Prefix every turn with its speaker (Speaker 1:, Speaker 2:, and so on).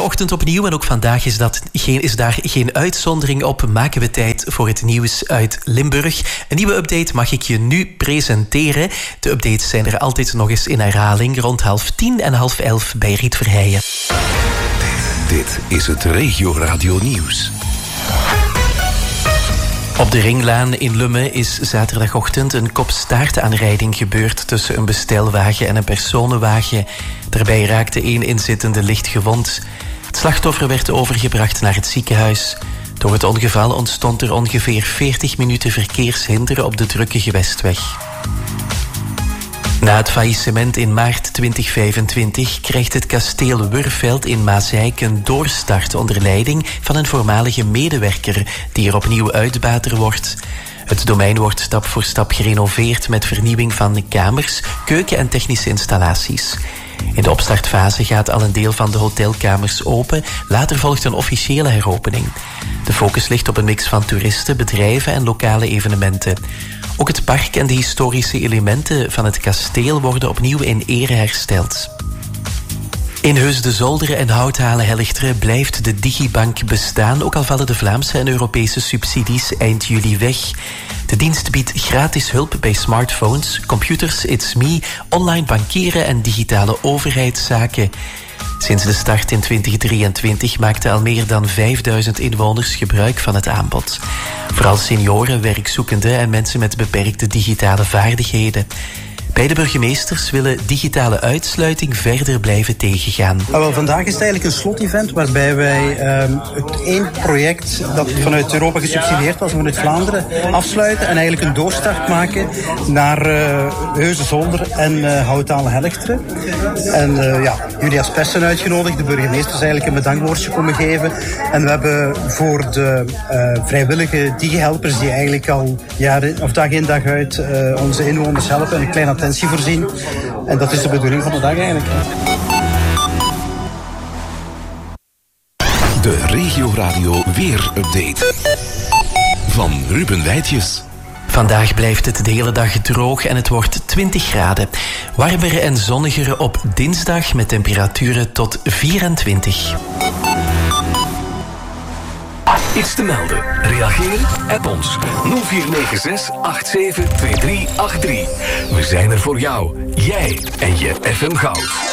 Speaker 1: Vrijdagochtend opnieuw en ook vandaag is daar geen uitzondering op. Maken we tijd voor het nieuws uit Limburg. Een nieuwe update mag ik je nu presenteren. De updates zijn er altijd nog eens in herhaling rond 10:30 en 10:30 bij Riet Verheijen.
Speaker 2: Dit is het Regio Radio Nieuws.
Speaker 1: Op de Ringlaan in Lummen is zaterdagochtend een kop-staartaanrijding gebeurd tussen een bestelwagen en een personenwagen. Daarbij raakte 1 inzittende licht gewond. Het slachtoffer werd overgebracht naar het ziekenhuis. Door het ongeval ontstond er ongeveer 40 minuten verkeershinder op de drukke Gewestweg. Na het faillissement in maart 2025 krijgt het kasteel Wurveld in Maasijk een doorstart onder leiding van een voormalige medewerker die er opnieuw uitbater wordt. Het domein wordt stap voor stap gerenoveerd met vernieuwing van kamers, keuken en technische installaties. In de opstartfase gaat al een deel van de hotelkamers open. Later volgt een officiële heropening. De focus ligt op een mix van toeristen, bedrijven en lokale evenementen. Ook het park en de historische elementen van het kasteel worden opnieuw in ere hersteld. In Heusden-Zolderen en Houthalen-Helchteren blijft de Digibank bestaan, ook al vallen de Vlaamse en Europese subsidies eind juli weg. De dienst biedt gratis hulp bij smartphones, computers, It's Me, online bankieren en digitale overheidszaken. Sinds de start in 2023 maakten al meer dan 5000 inwoners gebruik van het aanbod. Vooral senioren, werkzoekenden en mensen met beperkte digitale vaardigheden. Beide burgemeesters willen digitale uitsluiting verder blijven tegengaan.
Speaker 3: Wel, vandaag is het eigenlijk een slot-event waarbij wij het één project dat vanuit Europa gesubsidieerd was, vanuit Vlaanderen, afsluiten en eigenlijk een doorstart maken naar Heusden-Zolderen en Houthalen-Helchteren. En jullie als pers zijn uitgenodigd, de burgemeesters eigenlijk een bedankwoordje komen geven. En we hebben voor de vrijwillige digi-helpers die eigenlijk al jaren of dag in dag uit onze inwoners helpen een kleine attentie voorzien. En dat is de bedoeling van de dag eigenlijk.
Speaker 2: De Regio Radio Weer-update van Ruben Wijtjes.
Speaker 1: Vandaag blijft het de hele dag droog en het wordt 20 graden. Warmer en zonniger op dinsdag met temperaturen tot 24.
Speaker 4: Iets te melden? Reageren? App ons 0496 872383. We zijn er voor jou, jij en je FM Goud.